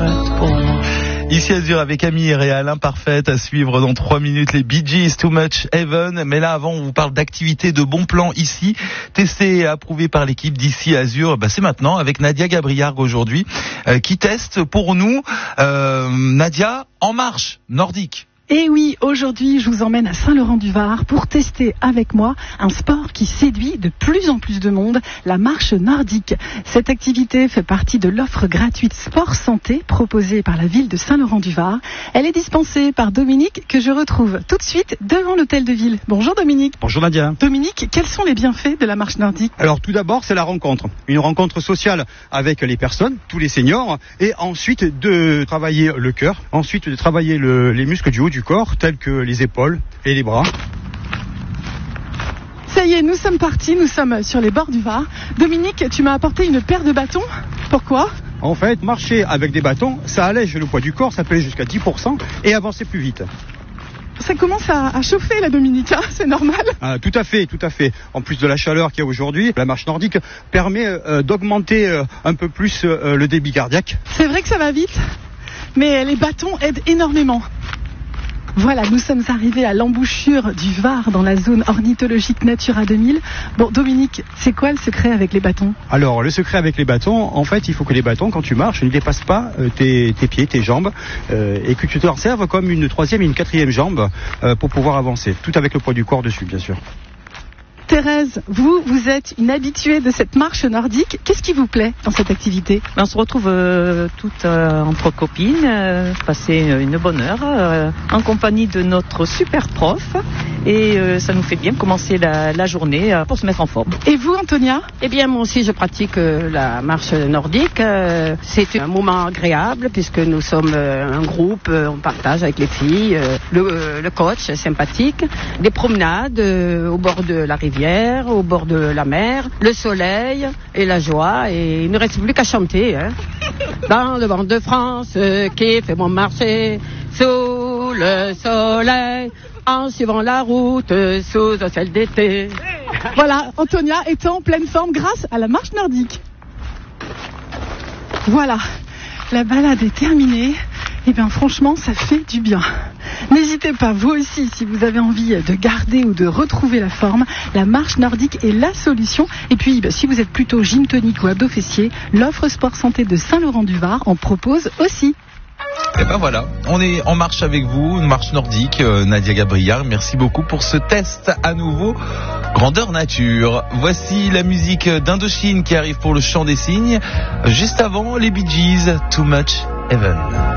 parfaite pour moi. Ici Azur avec Camille et Réal, Imparfaite à suivre dans 3 minutes, les Bee Gees, Too Much Heaven. Mais là, avant, on vous parle d'activités de bons plans ici, testées et approuvées par l'équipe d'ici Azur. C'est maintenant avec Nadia Gabriargue aujourd'hui, qui teste pour nous, Nadia, En Marche nordique. Et oui, aujourd'hui, je vous emmène à Saint-Laurent-du-Var pour tester avec moi un sport qui séduit de plus en plus de monde, la marche nordique. Cette activité fait partie de l'offre gratuite Sport Santé proposée par la ville de Saint-Laurent-du-Var. Elle est dispensée par Dominique, que je retrouve tout de suite devant l'hôtel de ville. Bonjour Dominique. Bonjour Nadia. Dominique, quels sont les bienfaits de la marche nordique ? Alors tout d'abord, c'est la rencontre. Une rencontre sociale avec les personnes, tous les seniors, et ensuite de travailler le cœur, ensuite de travailler les muscles du haut du corps, tels que les épaules et les bras. Ça y est, nous sommes partis, nous sommes sur les bords du Var. Dominique, tu m'as apporté une paire de bâtons. Pourquoi ? En fait, marcher avec des bâtons, ça allège le poids du corps, ça peut aller jusqu'à 10% et avancer plus vite. Ça commence à chauffer là, Dominique, hein, c'est normal. Tout à fait. En plus de la chaleur qu'il y a aujourd'hui, la marche nordique permet d'augmenter un peu plus le débit cardiaque. C'est vrai que ça va vite, mais les bâtons aident énormément. Voilà, nous sommes arrivés à l'embouchure du Var dans la zone ornithologique Natura 2000. Bon, Dominique, c'est quoi le secret avec les bâtons ? Alors, le secret avec les bâtons, en fait, il faut que les bâtons, quand tu marches, ne dépassent pas tes pieds, tes jambes, et que tu te serves comme une 3e et une 4e jambe pour pouvoir avancer. Tout avec le poids du corps dessus, bien sûr. Thérèse, vous êtes une habituée de cette marche nordique. Qu'est-ce qui vous plaît dans cette activité ? On se retrouve toutes entre copines, passer une bonne heure en compagnie de notre super prof. Et ça nous fait bien commencer la journée pour se mettre en forme. Et vous, Antonia ? Eh bien, moi aussi, je pratique la marche nordique. C'est un moment agréable puisque nous sommes un groupe, on partage avec les filles. Le coach est sympathique. Des promenades au bord de la rivière, au bord de la mer, le soleil et la joie. Et il ne reste plus qu'à chanter. Hein. Dans le vent de France qui fait mon marché sous le soleil. En suivant la route sous un ciel d'été. Voilà, Antonia est en pleine forme grâce à la marche nordique. Voilà, la balade est terminée. Et bien franchement, ça fait du bien. N'hésitez pas, vous aussi, si vous avez envie de garder ou de retrouver la forme, la marche nordique est la solution. Et puis, si vous êtes plutôt gym tonique ou abdos fessiers, l'offre Sport Santé de Saint-Laurent-du-Var en propose aussi. Et voilà, on est en marche avec vous, une marche nordique. Nadia Gabriargue, merci beaucoup pour ce test à nouveau. Grandeur nature. Voici la musique d'Indochine qui arrive pour le chant des cygnes. Juste avant, les Bee Gees, Too Much Heaven.